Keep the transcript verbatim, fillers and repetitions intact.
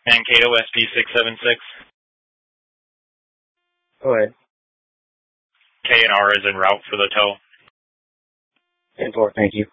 Mankato S P six seven six. Go ahead. K and R is en route for the tow. ten four, thank you.